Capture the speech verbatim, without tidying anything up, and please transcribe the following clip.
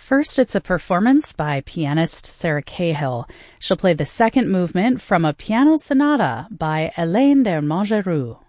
First, it's a performance by pianist Sarah Cahill. She'll play the second movement from a piano sonata by Hélène de Montgeroux.